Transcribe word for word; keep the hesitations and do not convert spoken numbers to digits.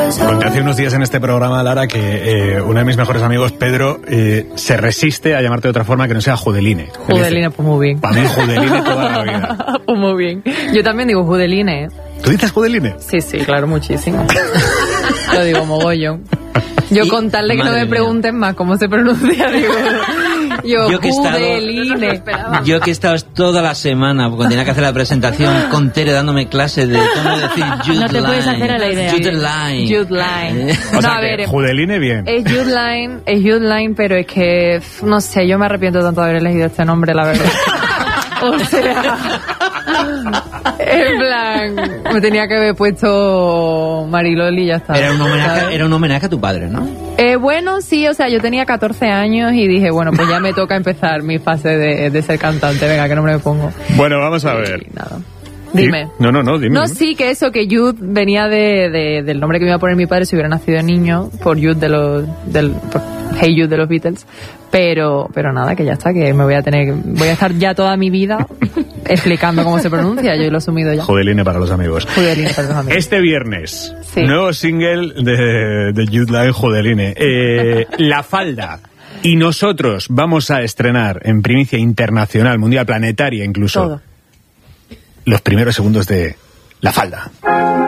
Conté hace unos días en este programa, Lara, que eh, uno de mis mejores amigos, Pedro, eh, se resiste a llamarte de otra forma que no sea Judeline. Judeline, pues muy bien. Para mí Judeline toda la vida. Pues muy bien. Yo también digo Judeline, ¿eh? ¿Tú dices Judeline? Sí, sí, claro, muchísimo. Lo digo mogollón. Yo Y, con tal de que no me mía. pregunten más cómo se pronuncia, digo... Yo, Yo que he estado- Judeline. Yo que he estado toda la semana, cuando tenía que hacer la presentación, con Tere dándome clases de cómo decir Jude No te puedes Line. hacer a la idea. Jude Line. Jude Line. Eh. O No, sea, a que ver, Judeline bien. es Jude Line, es Jude Line, pero es que, f- no sé, yo me arrepiento tanto de haber elegido este nombre, la verdad. O sea, en plan, me tenía que haber puesto Mariloli y ya está. Era un homenaje, ¿sabes? era un homenaje a tu padre, ¿no? Eh, bueno, sí, o sea, yo tenía catorce años y dije, bueno, pues ya me toca empezar mi fase de, de ser cantante, venga, ¿qué nombre me pongo? Bueno, vamos a ver. Y nada. Dime. ¿Sí? No, no, no, dime. No, dime. sí, que eso, que Jude venía de, de- del nombre que me iba a poner mi padre si hubiera nacido niño, por Jude de los, del, por Hey Jude de los Beatles, pero, pero nada, que ya está, que me voy a tener, voy a estar ya toda mi vida explicando cómo se pronuncia, yo lo he asumido ya. Judeline para los amigos. Judeline, perdón, amigo. Este viernes, Sí. nuevo single de, de Jude Line, Judeline. Eh, La Falda. Y nosotros vamos a estrenar en primicia internacional, mundial, planetaria incluso, Todo. los primeros segundos de La Falda.